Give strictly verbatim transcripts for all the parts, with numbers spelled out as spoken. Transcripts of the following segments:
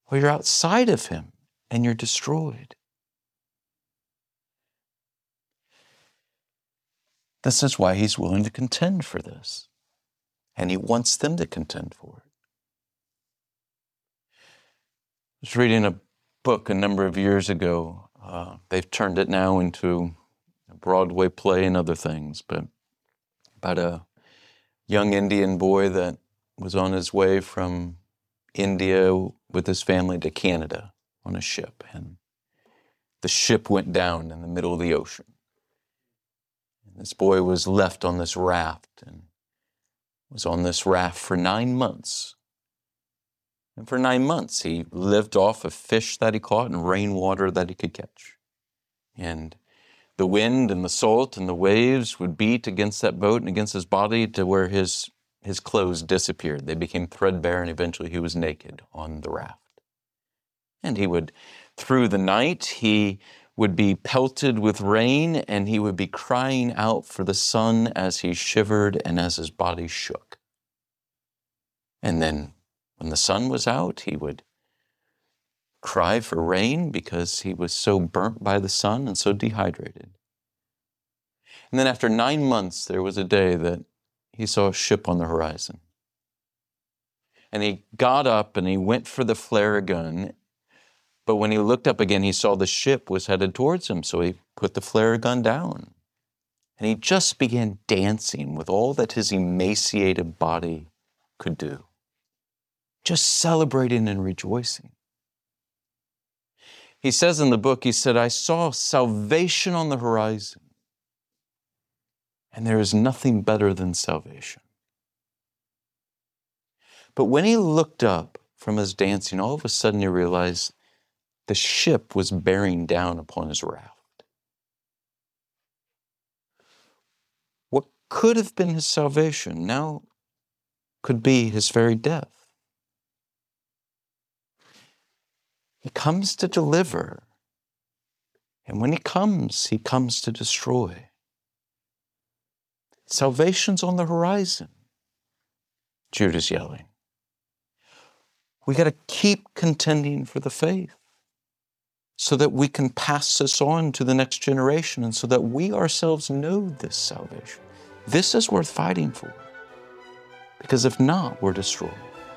or you're outside of him and you're destroyed. This is why he's willing to contend for this. And he wants them to contend for it. I was reading a book a number of years ago. Uh, they've turned it now into a Broadway play and other things, but about a young Indian boy that was on his way from India with his family to Canada on a ship. And the ship went down in the middle of the ocean. And this boy was left on this raft and was on this raft for nine months. And for nine months, he lived off of fish that he caught and rainwater that he could catch. And the wind and the salt and the waves would beat against that boat and against his body to where his, his clothes disappeared. They became threadbare, and eventually he was naked on the raft. And he would, through the night, he would be pelted with rain, and he would be crying out for the sun as he shivered and as his body shook. And then when the sun was out, he would cry for rain because he was so burnt by the sun and so dehydrated. And then after nine months, there was a day that he saw a ship on the horizon. And he got up and he went for the flare gun. But when he looked up again, he saw the ship was headed towards him. So he put the flare gun down. And he just began dancing with all that his emaciated body could do. Just celebrating and rejoicing. He says in the book, he said, I saw salvation on the horizon. And there is nothing better than salvation. But when he looked up from his dancing, all of a sudden he realized the ship was bearing down upon his raft. What could have been his salvation now could be his very death. He comes to deliver. And when he comes, he comes to destroy. Salvation's on the horizon, Judah's yelling. We got to keep contending for the faith so that we can pass this on to the next generation and so that we ourselves know this salvation. This is worth fighting for, because if not, we're destroyed.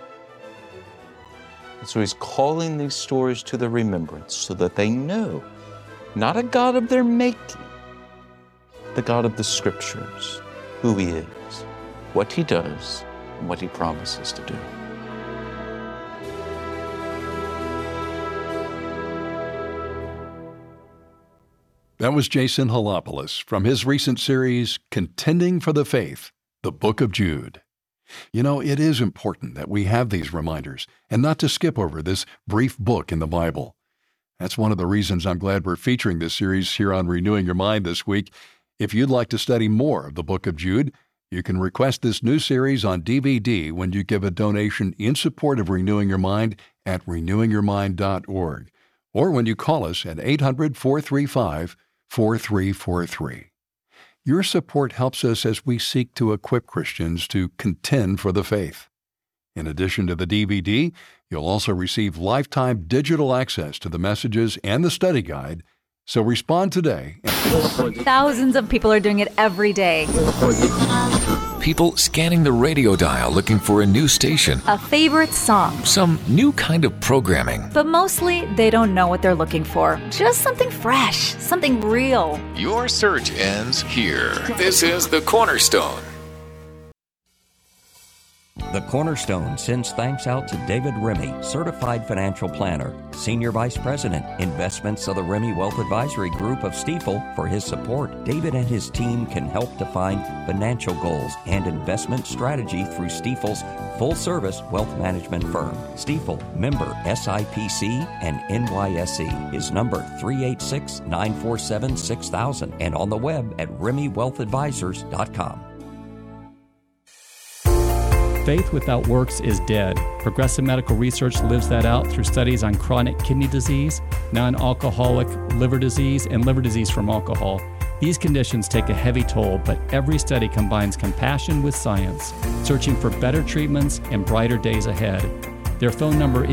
And so he's calling these stories to their remembrance so that they know not a God of their making, the God of the Scriptures, who he is, what he does, and what he promises to do. That was Jason Helopoulos from his recent series, Contending for the Faith, the Book of Jude. You know, it is important that we have these reminders and not to skip over this brief book in the Bible. That's one of the reasons I'm glad we're featuring this series here on Renewing Your Mind this week. If you'd like to study more of the Book of Jude, you can request this new series on D V D when you give a donation in support of Renewing Your Mind at renewing your mind dot org, or when you call us at eight hundred, four three five, four three four three. Your support helps us as we seek to equip Christians to contend for the faith. In addition to the D V D, you'll also receive lifetime digital access to the messages and the study guide. So respond today. Thousands of people are doing it every day. People scanning the radio dial looking for a new station. A favorite song. Some new kind of programming. But mostly, they don't know what they're looking for. Just something fresh, something real. Your search ends here. This is The Cornerstone. The Cornerstone sends thanks out to David Remy, Certified Financial Planner, Senior Vice President, Investments of the Remy Wealth Advisory Group of Stifel, for his support. David and his team can help define financial goals and investment strategy through Stifel's full-service wealth management firm. Stifel, member S I P C and N Y S E. His number three eight six, nine four seven, six thousand and on the web at remy wealth advisors dot com. Faith without works is dead. Progressive Medical Research lives that out through studies on chronic kidney disease, non-alcoholic liver disease, and liver disease from alcohol. These conditions take a heavy toll, but every study combines compassion with science, searching for better treatments and brighter days ahead. Their phone number is